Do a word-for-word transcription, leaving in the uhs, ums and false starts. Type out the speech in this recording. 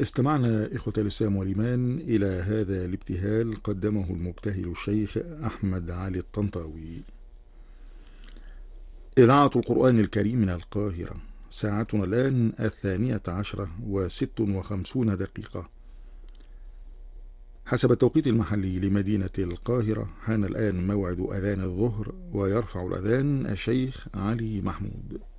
استمعنا إخوة الإسلام والإيمان إلى هذا الابتهال قدمه المبتهل الشيخ أحمد علي الطنطاوي. إذاعة القرآن الكريم من القاهرة، ساعتنا الآن الثانية عشرة وست وخمسون دقيقة حسب التوقيت المحلي لمدينة القاهرة. حان الآن موعد أذان الظهر، ويرفع الأذان الشيخ علي محمود.